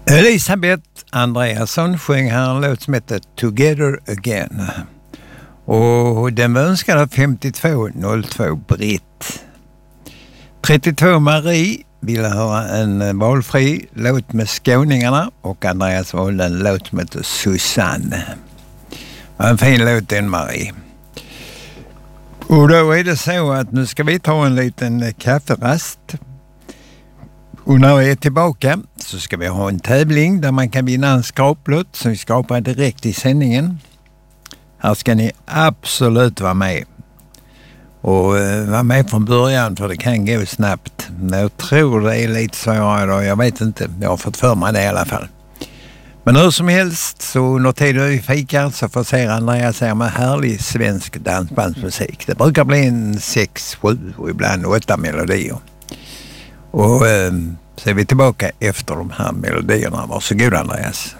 Elisabeth Andreasson sjöng här en låt som heter Together Again. Och den var önskad av 5202 Britt. 32 Marie ville höra en valfri låt med skåningarna och Andreas valde en låt som heter Susanne. En fin låt den, Marie. Och då är det så att nu ska vi ta en liten kafferast. Och när vi är tillbaka så ska vi ha en tävling där man kan vinna en skraplott som vi skapar direkt i sändningen. Här ska ni absolut vara med. Och vara med från början, för det kan gå snabbt. Jag tror det är lite svårare då, jag vet inte. Jag har fått för mig det i alla fall. Men hur som helst, så när tiden är fikar så får se Andreas här med härlig svensk dansbandsmusik. Det brukar bli en 6, 7 och ibland 8 melodier. Och så är vi tillbaka efter de här melodierna. Varsågod, Andreas.